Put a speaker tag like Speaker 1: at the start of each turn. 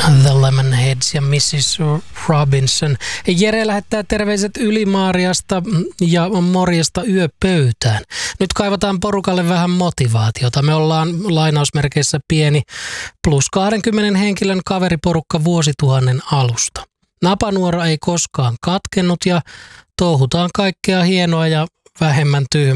Speaker 1: The Lemonheads ja Mrs. Robinson. Jere lähettää terveiset Ylimaariasta ja morjesta yöpöytään. Nyt kaivataan porukalle vähän motivaatiota. Me ollaan lainausmerkeissä pieni plus 20 henkilön kaveriporukka vuosituhannen alusta. Napanuora ei koskaan katkennut ja touhutaan kaikkea hienoa ja vähemmän tyhmää